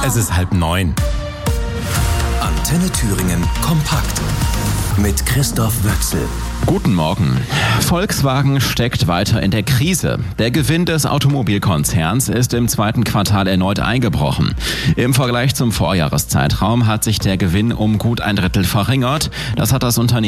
Es ist 8:30. Antenne Thüringen kompakt mit Christoph Wöchsel. Guten Morgen. Volkswagen steckt weiter in der Krise. Der Gewinn des Automobilkonzerns ist im zweiten Quartal erneut eingebrochen. Im Vergleich zum Vorjahreszeitraum hat sich der Gewinn um gut 1/3 verringert. Das hat das Unternehmen